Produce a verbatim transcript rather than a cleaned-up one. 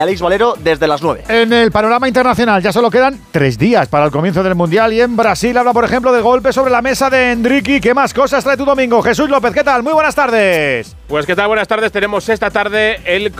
Alex Valero desde las nueve. En el panorama internacional ya solo quedan tres días para el comienzo del Mundial y en Brasil habla, por ejemplo, de golpe sobre la mesa de Endricky. ¿Qué más cosas trae tu domingo? Jesús López, ¿qué tal? Muy buenas tardes. Pues qué tal, buenas tardes. Tenemos esta tarde el